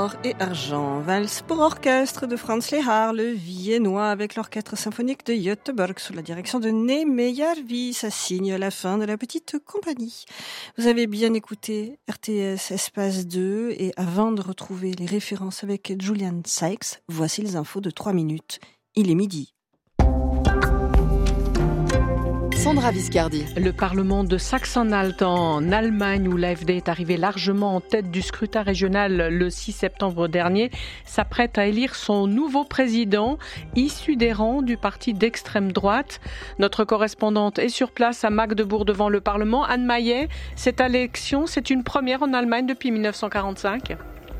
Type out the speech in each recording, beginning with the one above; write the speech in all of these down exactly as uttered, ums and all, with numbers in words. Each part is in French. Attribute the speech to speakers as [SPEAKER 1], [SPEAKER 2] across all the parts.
[SPEAKER 1] or et argent. Valse pour orchestre de Franz Lehár, le viennois, avec l'orchestre symphonique de Göteborg sous la direction de Némé Järvi. Ça signe la fin de la petite compagnie. Vous avez bien écouté R T S Espace deux et avant de retrouver les références avec Julian Sykes, voici les infos de trois minutes. Il est midi.
[SPEAKER 2] Sandra Viscardi.
[SPEAKER 3] Le Parlement de Saxe-Anhalt en Allemagne, où l'A F D est arrivé largement en tête du scrutin régional le six septembre dernier, s'apprête à élire son nouveau président, issu des rangs du parti d'extrême droite. Notre correspondante est sur place à Magdebourg devant le Parlement. Anne Maillet, cette élection, c'est une première en Allemagne depuis dix-neuf cent quarante-cinq.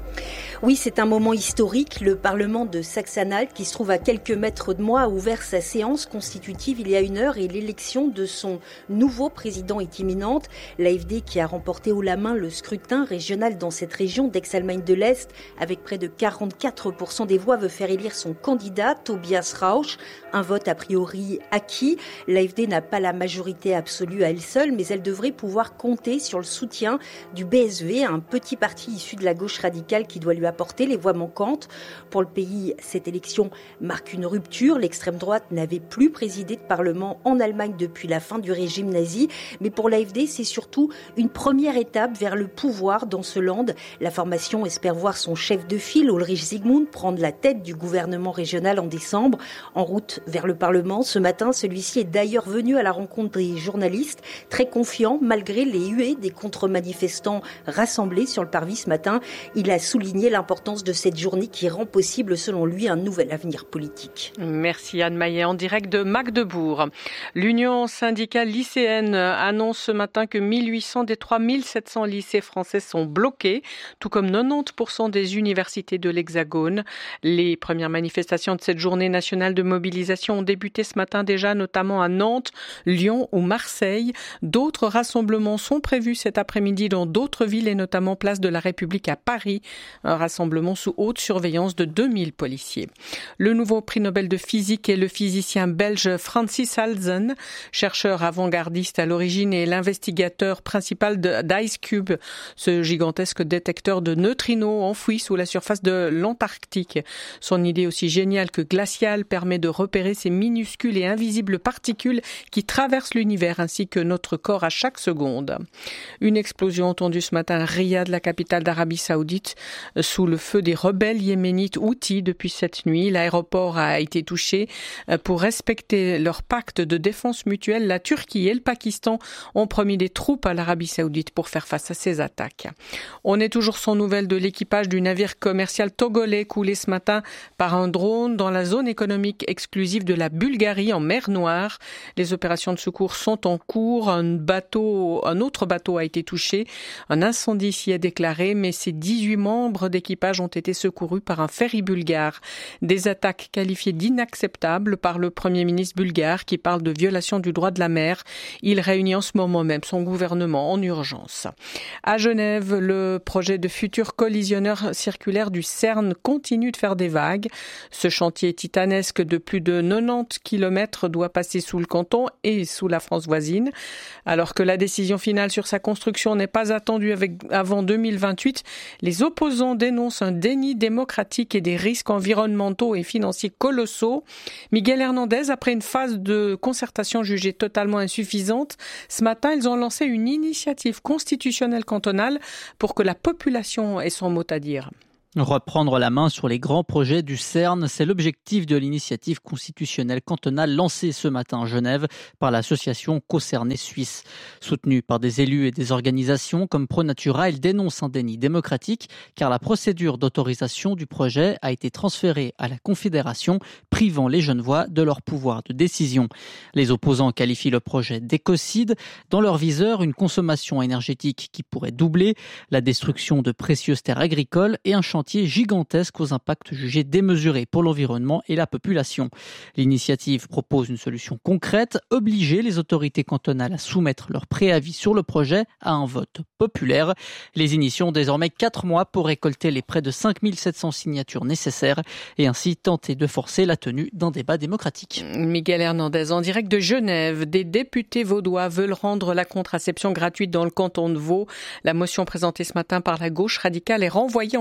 [SPEAKER 4] Oui, c'est un moment historique. Le Parlement de Saxe-Anhalt, qui se trouve à quelques mètres de moi, a ouvert sa séance constitutive il y a une heure et l'élection de son nouveau président est imminente. L'A F D qui a remporté haut la main le scrutin régional dans cette région d'Aix-Allemagne de l'Est, avec près de quarante-quatre pour cent des voix, veut faire élire son candidat, Tobias Rausch. Un vote a priori acquis. L'A F D n'a pas la majorité absolue à elle seule, mais elle devrait pouvoir compter sur le soutien du B S V, un petit parti issu de la gauche radicale qui doit lui apporter les voix manquantes. Pour le pays, cette élection marque une rupture. L'extrême droite n'avait plus présidé de parlement en Allemagne depuis la fin du régime nazi. Mais pour l'A F D, c'est surtout une première étape vers le pouvoir dans ce land. La formation espère voir son chef de file, Ulrich Zygmunt, prendre la tête du gouvernement régional en décembre. En route vers le Parlement, ce matin, celui-ci est d'ailleurs venu à la rencontre des journalistes, très confiant malgré les huées des contre-manifestants rassemblés sur le parvis ce matin. Il a souligné l'importance de cette journée qui rend possible, selon lui, un nouvel avenir politique.
[SPEAKER 3] Merci Anne Maillet, en direct de Magdebourg. L'Union syndicale lycéenne annonce ce matin que mille huit cents des trois mille sept cents lycées français sont bloqués, tout comme quatre-vingt-dix pour cent des universités de l'Hexagone. Les premières manifestations de cette journée nationale de mobilisation ont débuté ce matin déjà, notamment à Nantes, Lyon ou Marseille. D'autres rassemblements sont prévus cet après-midi dans d'autres villes et notamment place de la République à Paris. Un rassemblement sous haute surveillance de deux mille policiers. Le nouveau prix Nobel de physique est le physicien belge Francis Halzen, chercheur avant-gardiste à l'origine et l'investigateur principal d'IceCube, ce gigantesque détecteur de neutrinos enfoui sous la surface de l'Antarctique. Son idée aussi géniale que glaciale permet de repérer ces minuscules et invisibles particules qui traversent l'univers ainsi que notre corps à chaque seconde. Une explosion entendue ce matin à Riyad, la capitale d'Arabie Saoudite, sous le feu des rebelles yéménites Houthis depuis cette nuit. L'aéroport a été touché. Pour respecter leur pacte de défense mutuelle, la Turquie et le Pakistan ont promis des troupes à l'Arabie Saoudite pour faire face à ces attaques. On est toujours sans nouvelles de l'équipage du navire commercial togolais coulé ce matin par un drone dans la zone économique exclusive de la Bulgarie en mer Noire. Les opérations de secours sont en cours. Un bateau, un autre bateau a été touché. Un incendie s'y est déclaré, mais ces dix-huit membres d'équipage ont été secourus par un ferry bulgare. Des attaques qualifiées d'inacceptables par le Premier ministre bulgare qui parle de violation du droit de la mer. Il réunit en ce moment même son gouvernement en urgence. À Genève, le projet de futur collisionneur circulaire du CERN continue de faire des vagues. Ce chantier titanesque de plus de quatre-vingt-dix kilomètres doit passer sous le canton et sous la France voisine. Alors que la décision finale sur sa construction n'est pas attendue avec, avant deux mille vingt-huit, les opposants dénoncent un déni démocratique et des risques environnementaux et financiers colossaux. Miguel Hernandez, après une phase de concertation jugée totalement insuffisante, ce matin, ils ont lancé une initiative constitutionnelle cantonale pour que la population ait son mot à dire.
[SPEAKER 5] Reprendre la main sur les grands projets du CERN, c'est l'objectif de l'initiative constitutionnelle cantonale lancée ce matin à Genève par l'association Co-Cerné Suisse. Soutenue par des élus et des organisations comme ProNatura, il dénonce un déni démocratique car la procédure d'autorisation du projet a été transférée à la Confédération, privant les Genevois de leur pouvoir de décision. Les opposants qualifient le projet d'écocide, dans leur viseur une consommation énergétique qui pourrait doubler, la destruction de précieuses terres agricoles et un chantier gigantesque aux impacts jugés démesurés pour l'environnement et la population. L'initiative propose une solution concrète, obliger les autorités cantonales à soumettre leur préavis sur le projet à un vote populaire. Les initiés ont désormais quatre mois pour récolter les près de cinq mille sept cents signatures nécessaires et ainsi tenter de forcer la tenue d'un débat démocratique.
[SPEAKER 3] Miguel Hernandez, en direct de Genève. Des députés vaudois veulent rendre la contraception gratuite dans le canton de Vaud. La motion présentée ce matin par la gauche radicale est renvoyée en commission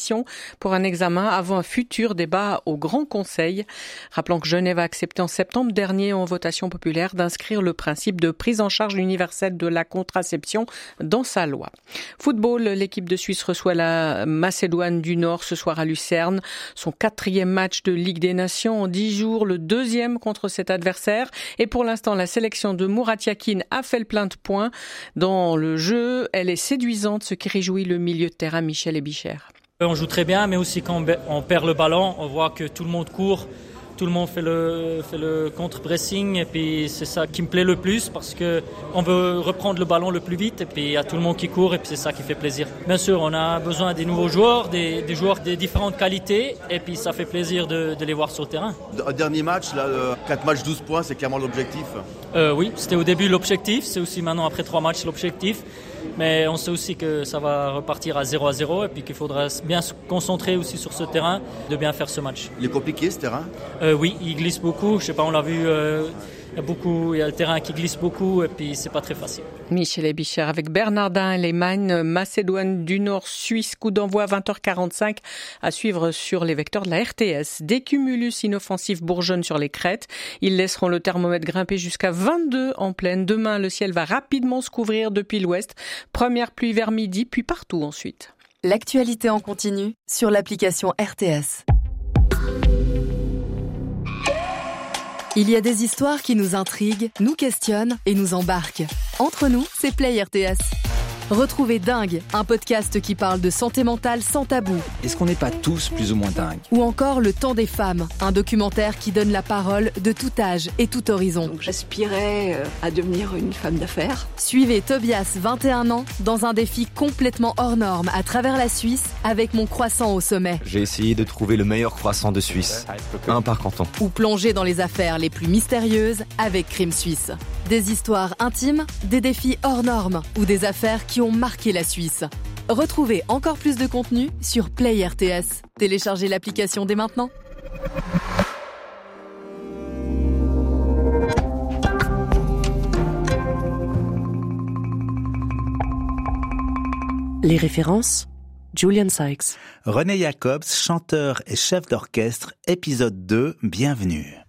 [SPEAKER 3] démission pour un examen avant un futur débat au Grand Conseil. Rappelons que Genève a accepté en septembre dernier en votation populaire d'inscrire le principe de prise en charge universelle de la contraception dans sa loi. Football, l'équipe de Suisse reçoit la Macédoine du Nord ce soir à Lucerne. Son quatrième match de Ligue des Nations en dix jours, le deuxième contre cet adversaire. Et pour l'instant, la sélection de Murat Yakin a fait le plein de points. Dans le jeu, elle est séduisante, ce qui réjouit le milieu de terrain Michel Ebicher.
[SPEAKER 6] On joue très bien, mais aussi quand on perd le ballon, on voit que tout le monde court. Tout le monde fait le, fait le contre-pressing et puis c'est ça qui me plaît le plus parce qu'on veut reprendre le ballon le plus vite et puis il y a tout le monde qui court et puis c'est ça qui fait plaisir. Bien sûr, on a besoin des nouveaux joueurs, des, des joueurs de différentes qualités et puis ça fait plaisir de, de les voir sur le terrain.
[SPEAKER 7] Dernier match, là, quatre matchs, douze points, c'est clairement l'objectif.
[SPEAKER 6] Euh, oui, c'était au début l'objectif, c'est aussi maintenant après trois matchs l'objectif. Mais on sait aussi que ça va repartir à zéro à zéro et puis qu'il faudra bien se concentrer aussi sur ce terrain, de bien faire ce match.
[SPEAKER 7] Il est compliqué ce terrain ?
[SPEAKER 6] euh, Oui, il glisse beaucoup. Je sais pas, on l'a vu, euh, il y a beaucoup, il y a le terrain qui glisse beaucoup et puis c'est pas très facile.
[SPEAKER 3] Michel Ebicher avec Bernardin Lehmann, Macédoine du Nord, Suisse, coup d'envoi à vingt heures quarante-cinq à suivre sur les vecteurs de la R T S. Des cumulus inoffensifs bourgeonnent sur les crêtes. Ils laisseront le thermomètre grimper jusqu'à vingt-deux en pleine. Demain, le ciel va rapidement se couvrir depuis l'ouest. Première pluie vers midi, puis partout ensuite.
[SPEAKER 2] L'actualité en continu sur l'application R T S. Il y a des histoires qui nous intriguent, nous questionnent et nous embarquent. Entre nous, c'est Play R T S. Retrouvez Dingue, un podcast qui parle de santé mentale sans tabou.
[SPEAKER 8] Est-ce qu'on n'est pas tous plus ou moins dingues ?
[SPEAKER 2] Ou encore Le Temps des femmes, un documentaire qui donne la parole de tout âge et tout horizon.
[SPEAKER 9] Donc j'aspirais à devenir une femme d'affaires.
[SPEAKER 2] Suivez Tobias, vingt et un ans, dans un défi complètement hors norme à travers la Suisse avec Mon Croissant au sommet.
[SPEAKER 8] J'ai essayé de trouver le meilleur croissant de Suisse, un par canton.
[SPEAKER 2] Ou plonger dans les affaires les plus mystérieuses avec Crime Suisse. Des histoires intimes, des défis hors normes ou des affaires qui ont marqué la Suisse. Retrouvez encore plus de contenu sur Play R T S. Téléchargez l'application dès maintenant.
[SPEAKER 10] Les références, Julian Sykes.
[SPEAKER 11] René Jacobs, chanteur et chef d'orchestre, épisode deux, bienvenue.